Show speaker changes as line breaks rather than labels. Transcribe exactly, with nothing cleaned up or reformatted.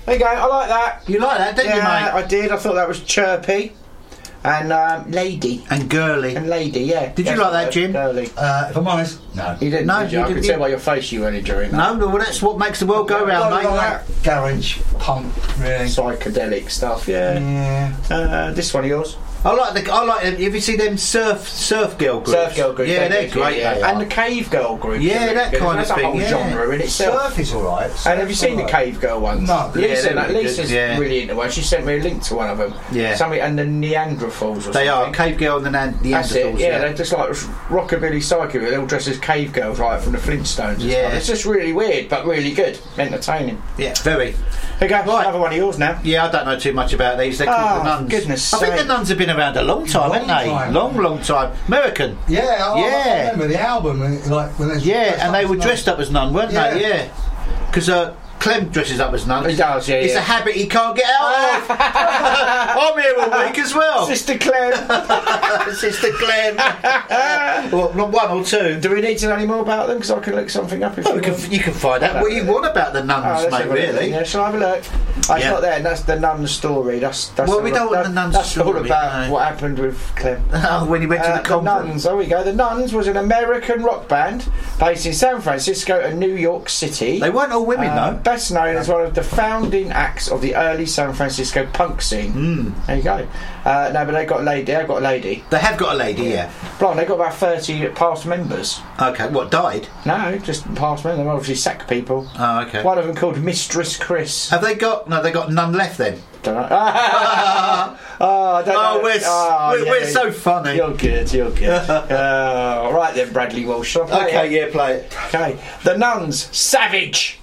There you go. I like that.
You like that, didn't
yeah,
you, mate?
I did. I thought that was chirpy. And um, lady.
And girly.
And lady, yeah.
Did you like that, Jim?
Girly.
Uh, if I'm honest, no.
You didn't,
No,
did you?
you
I could
didn't.
tell by your face you weren't enjoying that.
No, no, well, that's what makes the world go round, mate.
Like garage punk, really.
Psychedelic stuff, yeah.
Yeah.
Uh, this one of yours?
I like the. I like. Have you seen them surf surf girl groups?
Surf Girl group.
Yeah, they're
good,
great.
yeah.
they
And
are.
the Cave Girl group.
Yeah,
really
that
good.
kind of
That's a whole
thing, yeah.
genre in itself.
Surf is alright.
And have you seen the Cave Girl ones?
No.
Yeah,
Yeah,
seen
they're
that.
really
Lisa's
good, yeah.
really into one. She sent me a link to one of them.
Yeah.
Something and the Neanderthals or something.
They are Cave Girl and the Nan- the
That's it.
Neanderthals.
Yeah, they're just like rockabilly psycho. They're all dressed as cave girls, right from the Flintstones. And
Yeah.
stuff. It's just really weird, but really good, entertaining.
yeah, very.
Here you go.
Right.
Another one of yours now.
Yeah, I don't know too much about these. They're called
Oh,
the Nuns.
goodness
I think
sake.
the Nuns have been around a long time,
Long
haven't they?
time.
Long, long time. American.
Yeah, I,
Yeah.
I remember the album, uh, like when they
Yeah, and they were dressed up as nun, weren't
Yeah.
they? Yeah. Because uh, Clem dresses up as nun.
He does, yeah,
It's
yeah.
a habit he can't get out of. I'm here all week as well.
Sister Clem.
Sister Clem. Well, not one or two.
Do we need to know any more about them? Because I can look something up if
Well,
you
we
want.
can, you can find out what you want about the
Oh,
nuns,
let's
mate,
have a look.
really.
Yeah, shall I have a look? Oh, it's
Yeah.
not there. That's the nun's story. That's, that's
Well,
all
we don't want
that-
the nun's
That's all
story,
about
no.
what happened with Clem.
Oh, when he went to
Uh,
the conference.
Nuns, there we go. The Nuns was an American rock band based in San Francisco and New York City.
They weren't all women,
Uh,
though.
best known as one of the founding acts of the early San Francisco punk scene.
Mm.
There you go. Uh, no, but they got a lady. They got a lady.
They have got a lady, yeah.
Blimey, they got about thirty past members.
Okay, what, died?
No, just past members. They obviously sack people.
Oh, okay.
One of them called Mistress Chris.
Have they got... No, they got none left then.
Don't know. oh, I don't
Oh,
know.
we're,
Oh,
we're,
yeah.
we're so funny.
You're good, you're good. uh, all right then, Bradley Walsh. Shall I play
Okay,
it?
yeah, play it.
Okay. The Nuns, Savage.